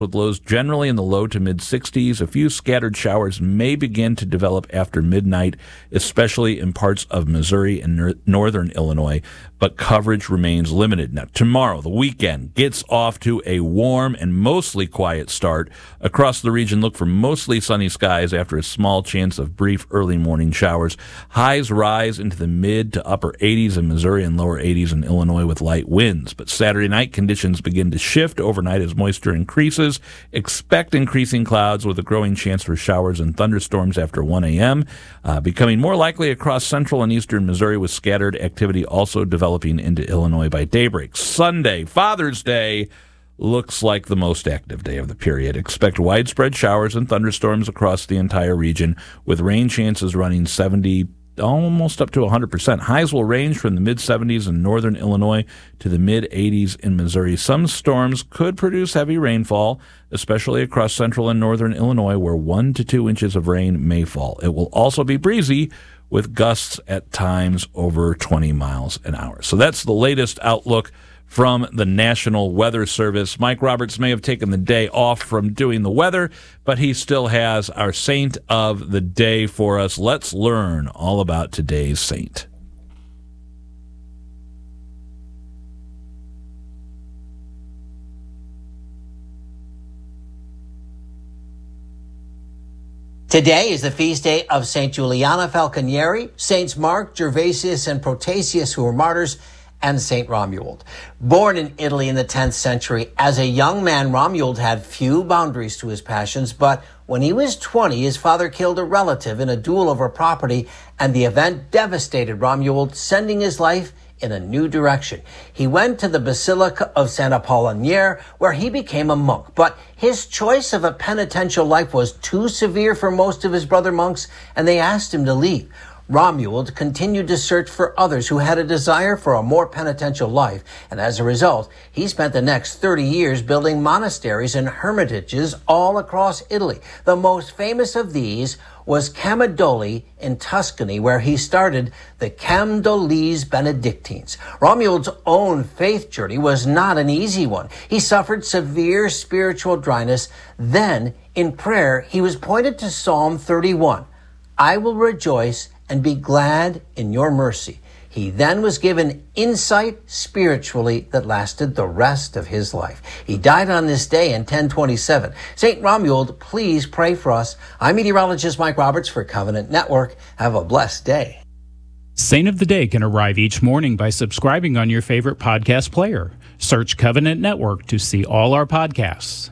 with lows generally in the low to mid-60s. A few scattered showers may begin to develop after midnight, especially in parts of Missouri and northern Illinois, but coverage remains limited. Now, tomorrow, the weekend, gets off to a warm and mostly quiet start. Across the region, look for mostly sunny skies after a small chance of brief early morning showers. Highs rise into the mid to upper 80s in Missouri and lower 80s in Illinois with light winds. But Saturday night, conditions begin to shift overnight as moisture increases. Expect increasing clouds with a growing chance for showers and thunderstorms after 1 a.m., becoming more likely across central and eastern Missouri with scattered activity also developing into Illinois by daybreak. Sunday, Father's Day, looks like the most active day of the period. Expect widespread showers and thunderstorms across the entire region with rain chances running 70 almost up to 100%. Highs will range from the mid-70s in northern Illinois to the mid-80s in Missouri. Some storms could produce heavy rainfall, especially across central and northern Illinois, where 1 to 2 inches of rain may fall. It will also be breezy, with gusts at times over 20 miles an hour. So that's the latest outlook from the National Weather Service. Mike Roberts may have taken the day off from doing the weather, but he still has our saint of the day for us. Let's learn all about today's saint. Today is the feast day of St. Juliana Falconieri, Saints Mark, Gervasius, and Protasius, who were martyrs, and St. Romuald. Born in Italy in the 10th century, as a young man, Romuald had few boundaries to his passions, but when he was 20, his father killed a relative in a duel over property, and the event devastated Romuald, sending his life in a new direction. He went to the Basilica of St. Apollinaire, where he became a monk. But his choice of a penitential life was too severe for most of his brother monks, and they asked him to leave. Romuald continued to search for others who had a desire for a more penitential life, and as a result, he spent the next 30 years building monasteries and hermitages all across Italy. The most famous of these was Camaldoli in Tuscany, where he started the Camaldolese Benedictines. Romuald's own faith journey was not an easy one. He suffered severe spiritual dryness. Then, in prayer, he was pointed to Psalm 31. I will rejoice and be glad in your mercy. He then was given insight spiritually that lasted the rest of his life. He died on this day in 1027. St. Romuald, please pray for us. I'm meteorologist Mike Roberts for Covenant Network. Have a blessed day. Saint of the Day can arrive each morning by subscribing on your favorite podcast player. Search Covenant Network to see all our podcasts.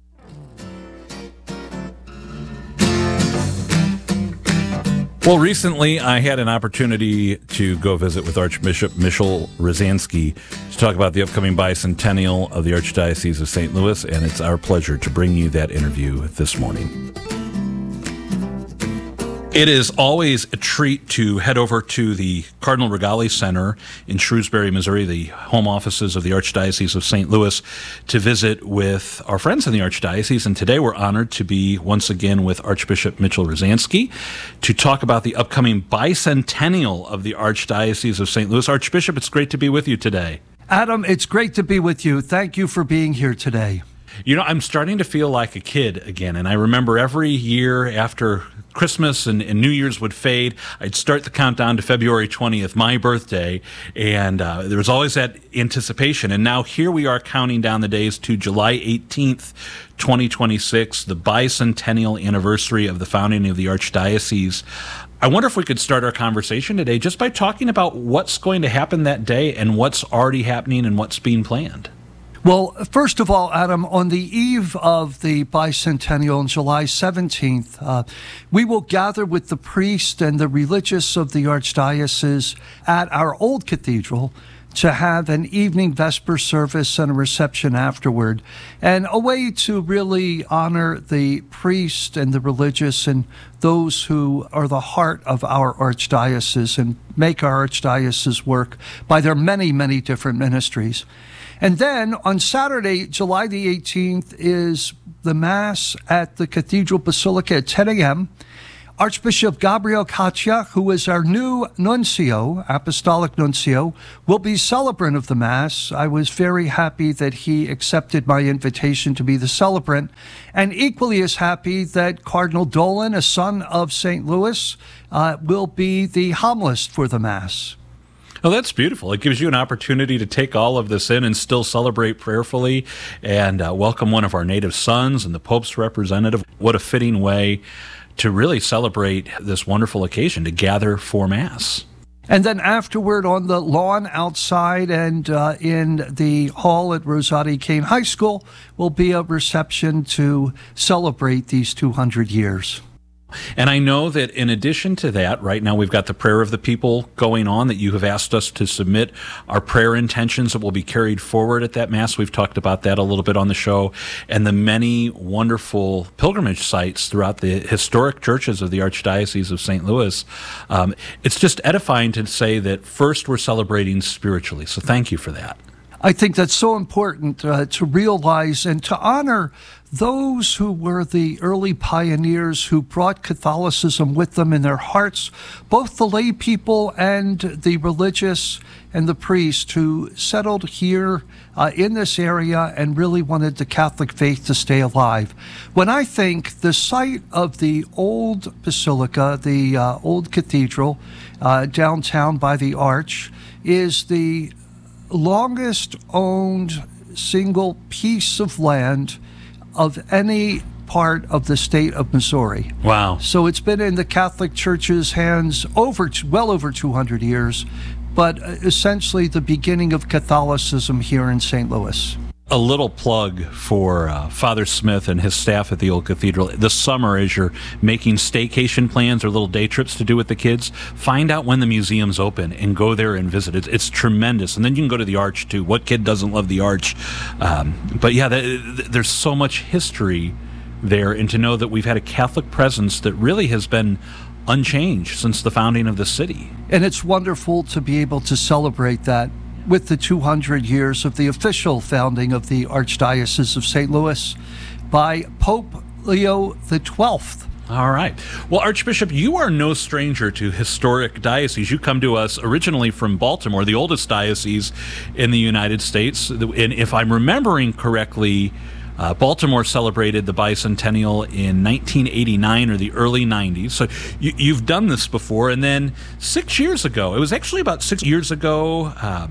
Well, recently I had an opportunity to go visit with Archbishop Michel Rosansky to talk about the upcoming bicentennial of the Archdiocese of St. Louis, and it's our pleasure to bring you that interview this morning. It is always a treat to head over to the Cardinal Regali Center in Shrewsbury, Missouri, the home offices of the Archdiocese of St. Louis, to visit with our friends in the Archdiocese. And today we're honored to be once again with Archbishop Michel Rosansky to talk about the upcoming bicentennial of the Archdiocese of St. Louis. Archbishop, it's great to be with you today. Adam, it's great to be with you. Thank you for being here today. You know, I'm starting to feel like a kid again, and I remember every year after Christmas and New Year's would fade, I'd start the countdown to February 20th, my birthday, and there was always that anticipation. And now here we are counting down the days to July 18th, 2026, the bicentennial anniversary of the founding of the Archdiocese. I wonder if we could start our conversation today just by talking about what's going to happen that day and what's already happening and what's being planned. Well, first of all, Adam, on the eve of the bicentennial on July 17th, we will gather with the priest and the religious of the Archdiocese at our old cathedral to have an evening vesper service and a reception afterward, and a way to really honor the priest and the religious and those who are the heart of our Archdiocese and make our Archdiocese work by their many, many different ministries. And then on Saturday, July the 18th, is the Mass at the Cathedral Basilica at 10 a.m. Archbishop Gabriel Katya, who is our new nuncio, apostolic nuncio, will be celebrant of the Mass. I was very happy that he accepted my invitation to be the celebrant, and equally as happy that Cardinal Dolan, a son of St. Louis, will be the homilist for the Mass. Oh, that's beautiful. It gives you an opportunity to take all of this in and still celebrate prayerfully and welcome one of our native sons and the Pope's representative. What a fitting way to really celebrate this wonderful occasion, to gather for Mass. And then afterward on the lawn outside and in the hall at Rosati Kane High School will be a reception to celebrate these 200 years. And I know that in addition to that, right now we've got the prayer of the people going on that you have asked us to submit our prayer intentions that will be carried forward at that Mass. We've talked about that a little bit on the show, and the many wonderful pilgrimage sites throughout the historic churches of the Archdiocese of St. Louis. It's just edifying to say that first we're celebrating spiritually. So thank you for that. I think that's so important to realize and to honor those who were the early pioneers who brought Catholicism with them in their hearts, both the lay people and the religious and the priest who settled here in this area and really wanted the Catholic faith to stay alive. When I think the site of the old basilica, the old cathedral downtown by the Arch, is the longest owned single piece of land of any part of the state of Missouri. Wow. So it's been in the Catholic Church's hands well over 200 years, but essentially the beginning of Catholicism here in St. Louis. A little plug for Father Smith and his staff at the Old Cathedral. This summer, as you're making staycation plans or little day trips to do with the kids, find out when the museum's open and go there and visit. It's tremendous. And then you can go to the Arch, too. What kid doesn't love the Arch? But yeah, there's so much history there, and to know that we've had a Catholic presence that really has been unchanged since the founding of the city. And it's wonderful to be able to celebrate that with the 200 years of the official founding of the Archdiocese of St. Louis by Pope Leo XII. All right. Well, Archbishop, you are no stranger to historic dioceses. You come to us originally from Baltimore, the oldest diocese in the United States. And if I'm remembering correctly, Baltimore celebrated the bicentennial in 1989 or the early 90s. So you've done this before. And then 6 years ago, it was actually about 6 years ago,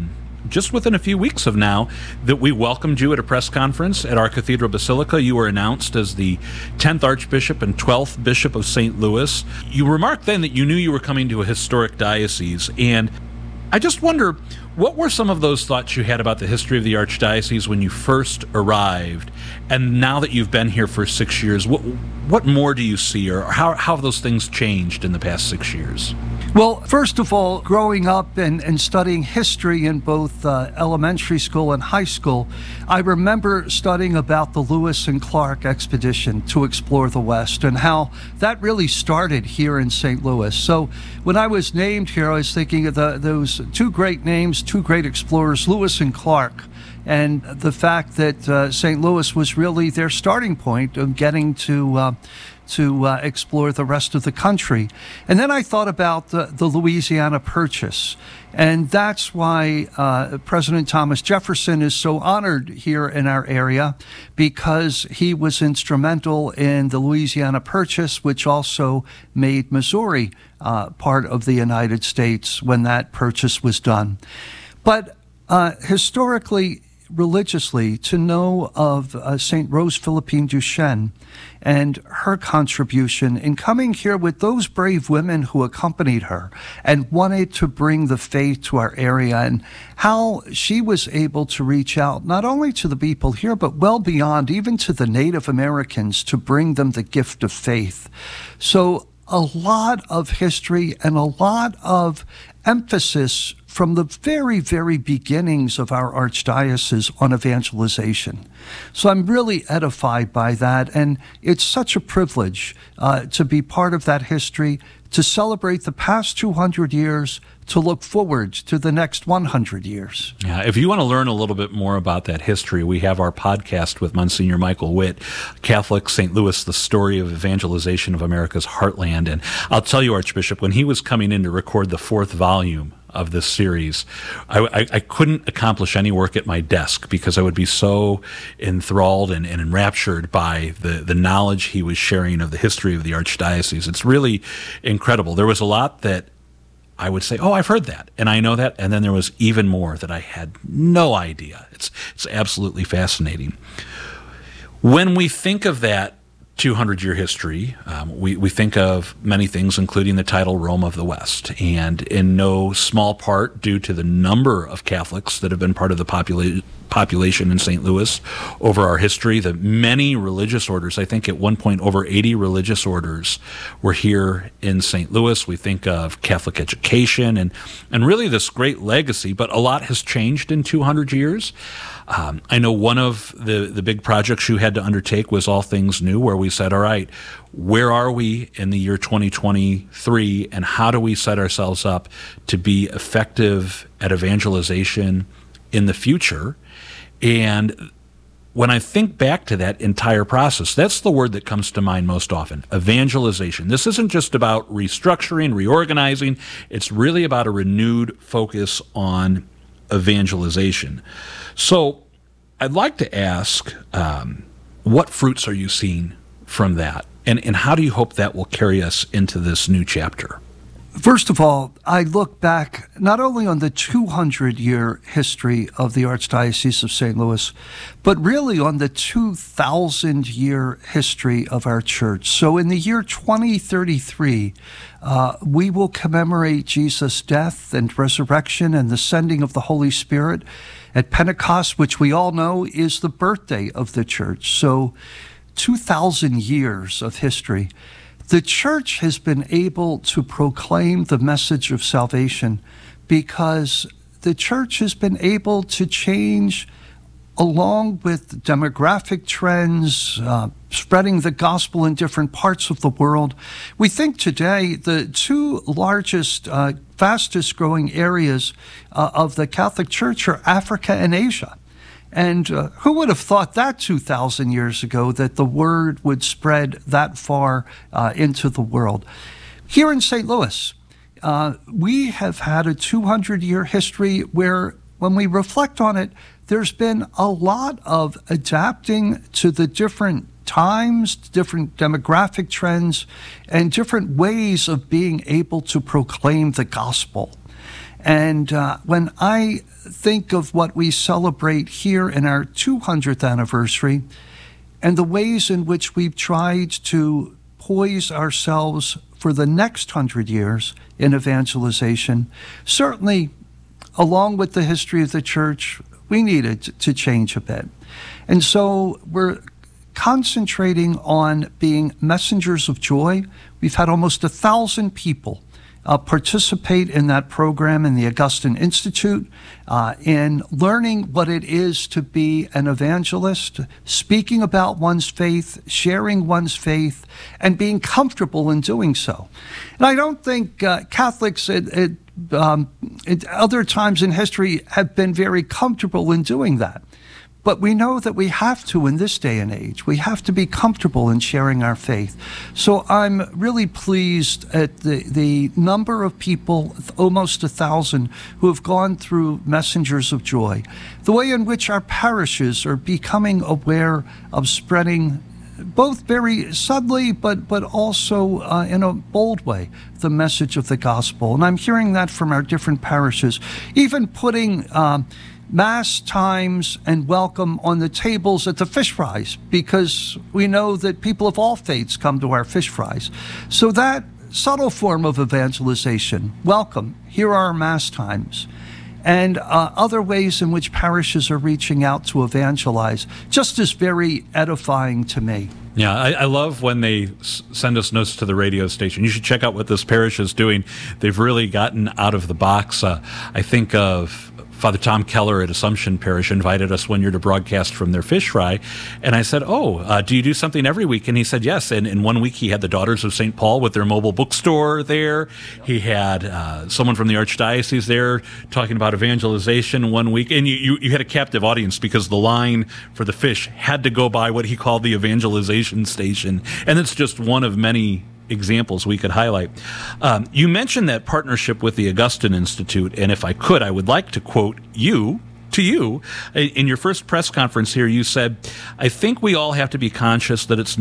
just within a few weeks of now, that we welcomed you at a press conference at our Cathedral Basilica. You were announced as the 10th Archbishop and 12th Bishop of St. Louis. You remarked then that you knew you were coming to a historic diocese, and I just wonder, what were some of those thoughts you had about the history of the Archdiocese when you first arrived? And now that you've been here for 6 years, what more do you see, or how have those things changed in the past 6 years? Well, first of all, growing up and studying history in both elementary school and high school, I remember studying about the Lewis and Clark expedition to explore the West and how that really started here in St. Louis. So when I was named here, I was thinking of those two great names, two great explorers, Lewis and Clark, and the fact that St. Louis was really their starting point of getting to explore the rest of the country. And then I thought about the Louisiana Purchase. And that's why President Thomas Jefferson is so honored here in our area, because he was instrumental in the Louisiana Purchase, which also made Missouri part of the United States when that purchase was done. But historically, religiously, to know of St. Rose Philippine Duchesne and her contribution in coming here with those brave women who accompanied her and wanted to bring the faith to our area, and how she was able to reach out not only to the people here, but well beyond, even to the Native Americans, to bring them the gift of faith. So a lot of history and a lot of emphasis from the very, very beginnings of our archdiocese on evangelization. So I'm really edified by that, and it's such a privilege to be part of that history, to celebrate the past 200 years, to look forward to the next 100 years. Yeah, if you want to learn a little bit more about that history, we have our podcast with Monsignor Michael Witt, Catholic St. Louis, The Story of Evangelization of America's Heartland. And I'll tell you, Archbishop, when he was coming in to record the 4th volume of this series, I couldn't accomplish any work at my desk because I would be so enthralled and enraptured by the knowledge he was sharing of the history of the Archdiocese. It's really incredible. There was a lot that I would say, oh, I've heard that, and I know that, and then there was even more that I had no idea. It's absolutely fascinating. When we think of that 200-year history, we think of many things, including the title Rome of the West, and in no small part due to the number of Catholics that have been part of the population in St. Louis over our history, the many religious orders. I think at one point over 80 religious orders were here in St. Louis. We think of Catholic education and really this great legacy, but a lot has changed in 200 years. I know one of the big projects you had to undertake was All Things New, where we said, all right, where are we in the year 2023, and how do we set ourselves up to be effective at evangelization in the future? And when I think back to that entire process, that's the word that comes to mind most often, evangelization. This isn't just about restructuring, reorganizing. It's really about a renewed focus on evangelization. So I'd like to ask, what fruits are you seeing from that? And how do you hope that will carry us into this new chapter? First of all, I look back not only on the 200-year history of the Archdiocese of St. Louis, but really on the 2,000-year history of our church. So in the year 2033, we will commemorate Jesus' death and resurrection and the sending of the Holy Spirit at Pentecost, which we all know is the birthday of the church. So 2,000 years of history. The church has been able to proclaim the message of salvation because the church has been able to change along with demographic trends, spreading the gospel in different parts of the world. We think today the two largest, fastest growing areas of the Catholic Church are Africa and Asia. And who would have thought that 2,000 years ago, that the word would spread that far into the world? Here in St. Louis, we have had a 200-year history where, when we reflect on it, there's been a lot of adapting to the different times, different demographic trends, and different ways of being able to proclaim the gospel. And when I think of what we celebrate here in our 200th anniversary and the ways in which we've tried to poise ourselves for the next 100 years in evangelization, certainly along with the history of the church, we needed to change a bit. And so we're concentrating on being messengers of joy. We've had almost 1,000 people participate in that program in the Augustine Institute, in learning what it is to be an evangelist, speaking about one's faith, sharing one's faith, and being comfortable in doing so. And I don't think Catholics at other times in history have been very comfortable in doing that. But we know that we have to in this day and age. We have to be comfortable in sharing our faith. So I'm really pleased at the number of people, almost 1,000, who have gone through Messengers of Joy. The way in which our parishes are becoming aware of spreading, both very subtly but also in a bold way, the message of the gospel. And I'm hearing that from our different parishes, even putting Mass times and welcome on the tables at the fish fries, because we know that people of all faiths come to our fish fries. So that subtle form of evangelization, welcome, here are our Mass times, and other ways in which parishes are reaching out to evangelize, just is very edifying to me. Yeah, I love when they send us notes to the radio station. You should check out what this parish is doing. They've really gotten out of the box. I think of Father Tom Keller at Assumption Parish invited us one year to broadcast from their fish fry. And I said, do you do something every week? And he said, yes. And in 1 week, he had the Daughters of St. Paul with their mobile bookstore there. He had someone from the Archdiocese there talking about evangelization 1 week. And you had a captive audience because the line for the fish had to go by what he called the evangelization station. And it's just one of many examples we could highlight. You mentioned that partnership with the Augustine Institute, and if I could, I would like to quote you. To you, in your first press conference here, you said, I think we all have to be conscious that it's